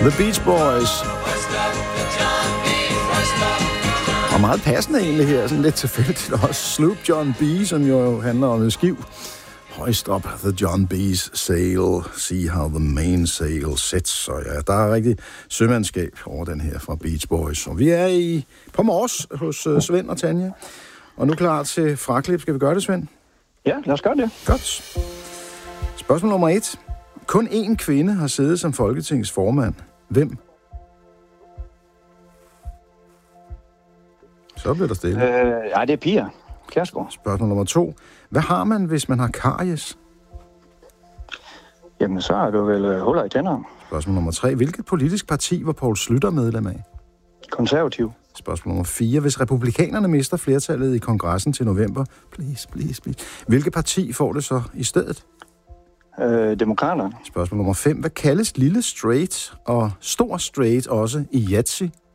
The Beach Boys. Og meget passende egentlig her, sådan lidt tilfældigt også. Sloop John B., som jo handler om et skiv. Hoist up the John B's sail, see how the mainsail sets. Så ja, der er rigtig sømandskab over den her fra Beach Boys. Og vi er på Mors hos Svend og Tanja. Og nu klar til fraklip. Skal vi gøre det, Svend? Ja, lad os gøre det. Godt. Spørgsmål nummer 1. Kun én kvinde har siddet som Folketingets formand. Hvem? Så bliver der stille. Ja, det er Pia Kjærsgaard. Spørgsmål nummer 2. Hvad har man, hvis man har karies? Jamen, så er du vel huller i tænderne. Spørgsmål nummer 3. Hvilket politisk parti var Poul Schlüter medlem af? Konservativ. Spørgsmål nummer 4. Hvis republikanerne mister flertallet i kongressen til november, please. Hvilket parti får det så i stedet? Demokraterne. Spørgsmål nummer 5. Hvad kaldes lille straight og stor straight også i Yahtzee?